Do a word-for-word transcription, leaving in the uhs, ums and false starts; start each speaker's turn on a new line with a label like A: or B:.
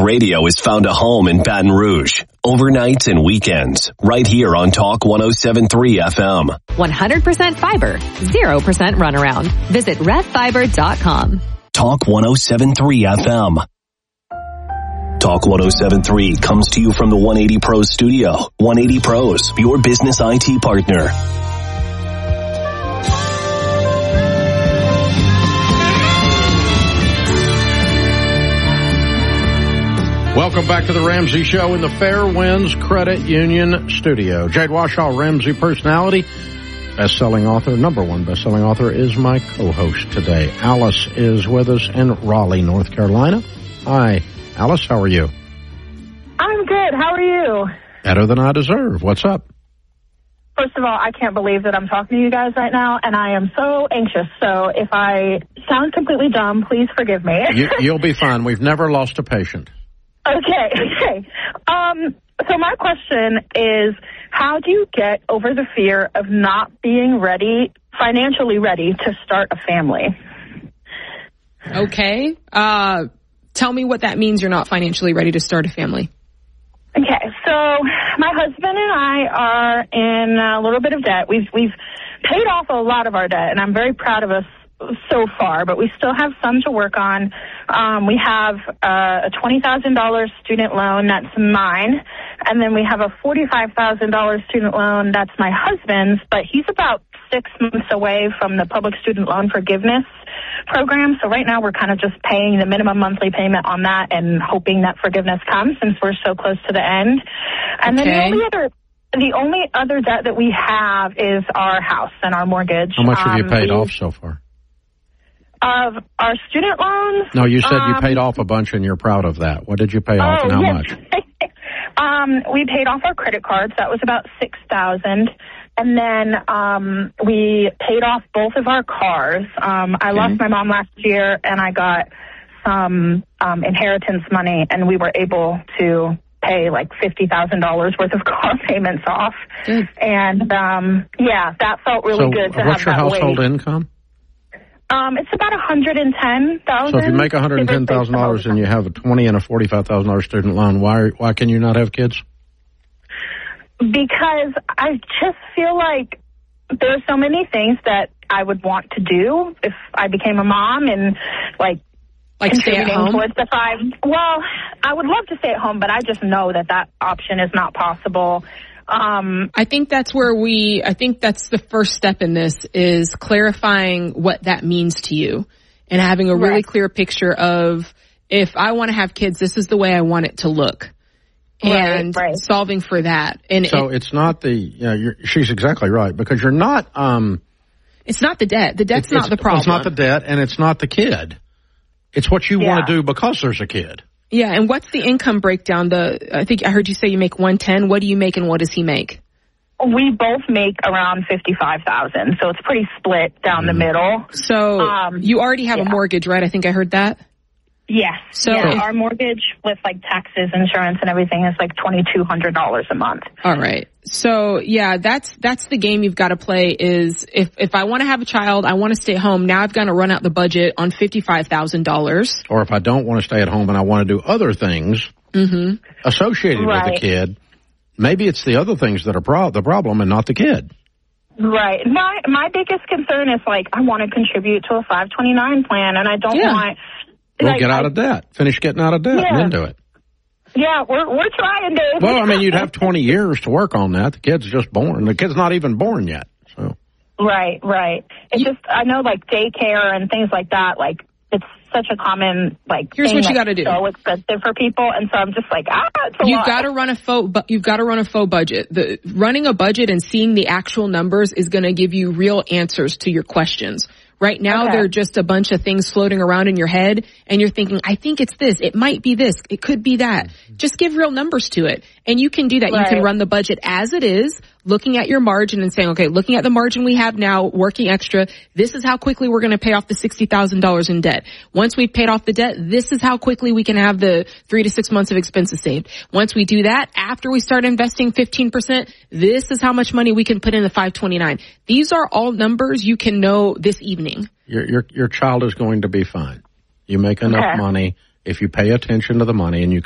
A: radio has found a home in Baton Rouge. Overnights and weekends. Right here on Talk one oh seven point three F M.
B: one hundred percent fiber. zero percent runaround. Visit rev fiber dot com.
A: Talk one oh seven point three F M. Talk one oh seven point three comes to you from the one eighty Pros studio. one eighty Pros, your business I T partner.
C: Welcome back to the Ramsey Show in the Fairwinds Credit Union studio. Jade Washaw, Ramsey personality, best-selling author, number one best-selling author, is my co-host today. Alice is with us in Raleigh, North Carolina. Hi, Alice, how are you?
D: I'm good. How are you?
C: Better than I deserve. What's up?
D: First of all, I can't believe that I'm talking to you guys right now, and I am so anxious. So if I sound completely dumb, please forgive me.
C: you, you'll be fine. We've never lost a patient.
D: Okay, okay. Um, so my question is, how do you get over the fear of not being ready, financially ready to start a family?
E: Okay. Uh, tell me what that means, you're not financially ready to start a family.
D: Okay, so my husband and I are in a little bit of debt. We've we've paid off a lot of our debt, and I'm very proud of us so far, but we still have some to work on. Um, we have uh, a twenty thousand dollars student loan that's mine, and then we have a forty-five thousand dollars student loan that's my husband's, but he's about six months away from the public student loan forgiveness program. So right now we're kind of just paying the minimum monthly payment on that and hoping that forgiveness comes since we're so close to the end. And
E: okay.
D: then the only other the only other debt that we have is our house and our mortgage.
C: How much have you
D: um,
C: paid
D: we,
C: off so far?
D: Of our student loans?
C: No, you said
D: um,
C: you paid off a bunch and you're proud of that. What did you pay off
D: oh,
C: and how
D: yes.
C: much?
D: um, we paid off our credit cards. That was about six thousand dollars. And then um, we paid off both of our cars. Um, I okay. lost my mom last year, and I got some um, inheritance money, and we were able to pay like fifty thousand dollars worth of car payments off.
E: Good.
D: And, um, yeah, that felt really
C: so
D: good to have
C: what's your
D: that
C: household
D: weight.
C: income?
D: Um, it's about one hundred ten thousand dollars.
C: So if you make one hundred ten thousand dollars and you have a twenty and a forty-five thousand dollars student loan, why why can you not have kids?
D: Because I just feel like there's so many things that I would want to do if I became a mom and like
E: like stay at home
D: towards the five. Well, I would love to stay at home, but I just know that that option is not possible. Um,
E: I think that's where we, I think that's the first step in this is clarifying what that means to you and having a really
D: right.
E: clear picture of if I want to have kids, this is the way I want it to look. And
D: right, right.
E: solving for that. And
C: so it, it's not the, you know, you're, she's exactly right because you're not, um,
E: it's not the debt. The debt's
C: it's,
E: not the problem.
C: It's not the debt and it's not the kid. It's what you
D: yeah.
C: want to do because there's a kid.
E: Yeah. And what's the income breakdown? The, I think I heard you say you make one ten. What do you make and what does he make?
D: We both make around fifty-five thousand dollars. So it's pretty split down mm. the middle.
E: So um, you already have yeah. a mortgage, right? I think I heard that.
D: Yes.
E: So
D: yeah, our mortgage with like taxes, insurance, and everything is like twenty-two hundred dollars a month.
E: All right. So yeah, that's that's the game you've got to play. Is if if I want to have a child, I want to stay home. Now I've got to run out the budget on fifty-five thousand dollars.
C: Or if I don't want to stay at home and I want to do other things
E: mm-hmm.
C: associated
D: right.
C: with the kid, maybe it's the other things that are pro- the problem and not the kid.
D: Right. My my biggest concern is like I want to contribute to a five twenty-nine plan, and I don't
E: yeah.
D: want.
C: Well,
D: like,
C: get out of debt. Finish getting out of debt
D: yeah.
C: and then do it.
D: Yeah, we're we're trying, Dave.
C: Well, I mean, you'd have twenty years to work on that. The kid's just born. The kid's not even born yet. So.
D: Right, right. It's you, just, I know, like, daycare and things like that, like, it's such a common, like,
E: here's
D: thing
E: what you got to do.
D: So expensive for people, and so I'm just like, ah, it's a
E: You've
D: lot.
E: got to run a faux, bu- you've got to run a faux budget. The running a budget and seeing the actual numbers is going to give you real answers to your questions. Right now,
D: okay.
E: they're just a bunch of things floating around in your head, and you're thinking, I think it's this. It might be this. It could be that. Just give real numbers to it. And you can do that.
D: Right.
E: You can run the budget as it is, looking at your margin and saying, okay, looking at the margin we have now, working extra, this is how quickly we're going to pay off the sixty thousand dollars in debt. Once we've paid off the debt, this is how quickly we can have the three to six months of expenses saved. Once we do that, after we start investing fifteen percent, this is how much money we can put in the five twenty-nine. These are all numbers you can know this evening.
C: Your your your child is going to be fine. You make enough
D: okay.
C: money if you pay attention to the money and you